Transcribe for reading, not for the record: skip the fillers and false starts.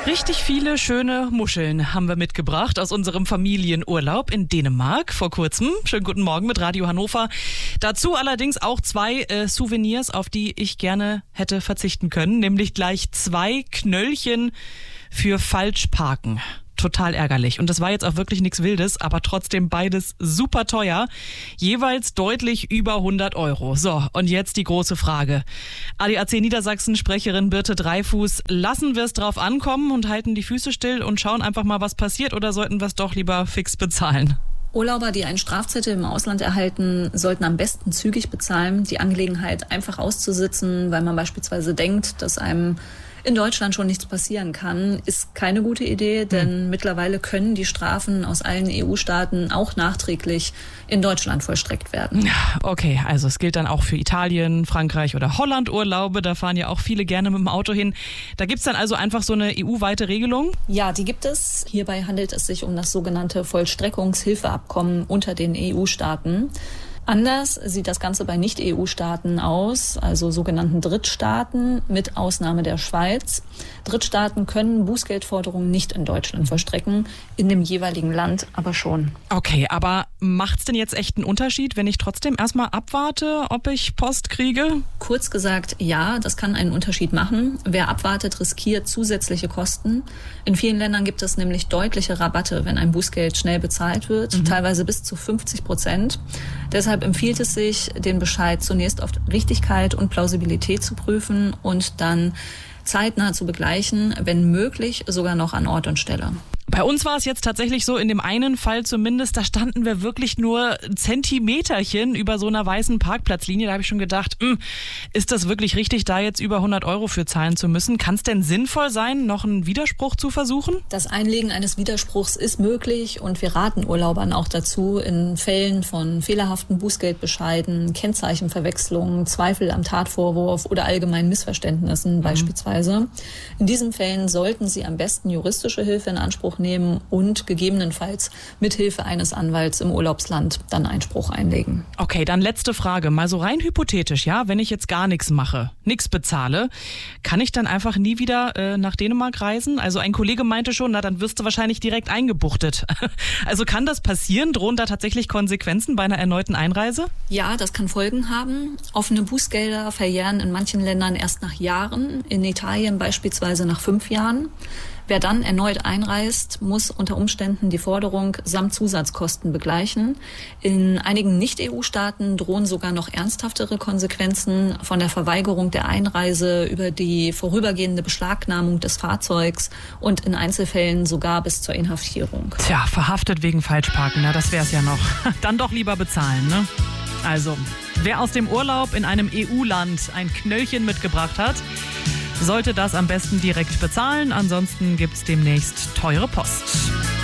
Richtig viele schöne Muscheln haben wir mitgebracht aus unserem Familienurlaub in Dänemark vor kurzem. Schönen guten Morgen mit Radio Hannover. Dazu allerdings auch zwei Souvenirs, auf die ich gerne hätte verzichten können, nämlich gleich 2 Knöllchen für Falschparken. Total ärgerlich. Und das war jetzt auch wirklich nichts Wildes, aber trotzdem beides super teuer. Jeweils deutlich über 100 Euro. So, und jetzt die große Frage. ADAC Niedersachsen-Sprecherin Birte Dreifuß, lassen wir es drauf ankommen und halten die Füße still und schauen einfach mal, was passiert, oder sollten wir es doch lieber fix bezahlen? Urlauber, die einen Strafzettel im Ausland erhalten, sollten am besten zügig bezahlen, die Angelegenheit einfach auszusitzen, weil man beispielsweise denkt, dass einem in Deutschland schon nichts passieren kann, ist keine gute Idee, denn mittlerweile können die Strafen aus allen EU-Staaten auch nachträglich in Deutschland vollstreckt werden. Okay, also es gilt dann auch für Italien, Frankreich oder Holland Urlaube. Da fahren ja auch viele gerne mit dem Auto hin. Da gibt's dann also einfach so eine EU-weite Regelung? Ja, die gibt es. Hierbei handelt es sich um das sogenannte Vollstreckungshilfeabkommen unter den EU-Staaten. Anders sieht das Ganze bei Nicht-EU-Staaten aus, also sogenannten Drittstaaten, mit Ausnahme der Schweiz. Drittstaaten können Bußgeldforderungen nicht in Deutschland vollstrecken, in dem jeweiligen Land aber schon. Okay, aber macht's denn jetzt echt einen Unterschied, wenn ich trotzdem erstmal abwarte, ob ich Post kriege? Kurz gesagt, ja, das kann einen Unterschied machen. Wer abwartet, riskiert zusätzliche Kosten. In vielen Ländern gibt es nämlich deutliche Rabatte, wenn ein Bußgeld schnell bezahlt wird, teilweise bis zu 50%. Deshalb empfiehlt es sich, den Bescheid zunächst auf Richtigkeit und Plausibilität zu prüfen und dann zeitnah zu begleichen, wenn möglich sogar noch an Ort und Stelle. Bei uns war es jetzt tatsächlich so, in dem einen Fall zumindest, da standen wir wirklich nur Zentimeterchen über so einer weißen Parkplatzlinie. Da habe ich schon gedacht, ist das wirklich richtig, da jetzt über 100 Euro für zahlen zu müssen? Kann es denn sinnvoll sein, noch einen Widerspruch zu versuchen? Das Einlegen eines Widerspruchs ist möglich und wir raten Urlaubern auch dazu, in Fällen von fehlerhaften Bußgeldbescheiden, Kennzeichenverwechslungen, Zweifel am Tatvorwurf oder allgemeinen Missverständnissen beispielsweise. In diesen Fällen sollten Sie am besten juristische Hilfe in Anspruch nehmen und gegebenenfalls mit Hilfe eines Anwalts im Urlaubsland dann Einspruch einlegen. Okay, dann letzte Frage. Mal so rein hypothetisch, ja, wenn ich jetzt gar nichts mache, nichts bezahle, kann ich dann einfach nie wieder nach Dänemark reisen? Also ein Kollege meinte schon, na dann wirst du wahrscheinlich direkt eingebuchtet. Also kann das passieren? Drohen da tatsächlich Konsequenzen bei einer erneuten Einreise? Ja, das kann Folgen haben. Offene Bußgelder verjähren in manchen Ländern erst nach Jahren, in Italien beispielsweise nach 5 Jahren. Wer dann erneut einreist, muss unter Umständen die Forderung samt Zusatzkosten begleichen. In einigen Nicht-EU-Staaten drohen sogar noch ernsthaftere Konsequenzen, von der Verweigerung der Einreise über die vorübergehende Beschlagnahmung des Fahrzeugs und in Einzelfällen sogar bis zur Inhaftierung. Tja, verhaftet wegen Falschparken, na das wär's ja noch. Dann doch lieber bezahlen, ne? Also, wer aus dem Urlaub in einem EU-Land ein Knöllchen mitgebracht hat, sollte das am besten direkt bezahlen, ansonsten gibt's demnächst teure Post.